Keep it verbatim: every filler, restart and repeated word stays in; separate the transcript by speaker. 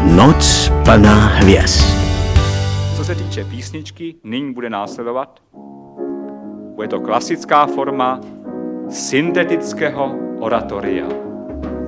Speaker 1: Noc plná hvězd.
Speaker 2: Co se týče písničky, nyní bude následovat. Bude to klasická forma syntetického oratoria.